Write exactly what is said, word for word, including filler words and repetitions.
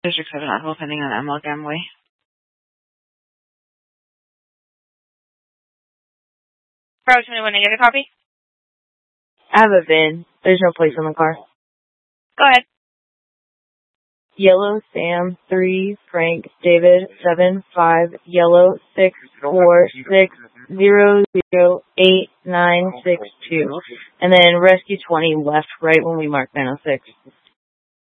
District seven Audible pending on Amalgam Way. Bravo twenty-one, I get a copy? I have a V I N. There's no place on the car. Go ahead. Yellow, Sam, three, Frank, David, seven, five, yellow, six, four, six, zero, zero, eight, nine, six, two. And then rescue twenty left right when we mark nine oh six.